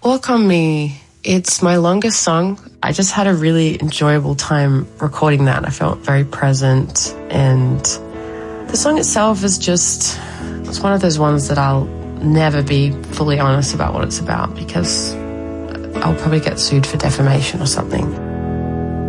Walk on Me, it's my longest song. I just had a really enjoyable time recording that. I felt very present, and the song itself is just, it's one of those ones that I'll never be fully honest about what it's about because I'll probably get sued for defamation or something.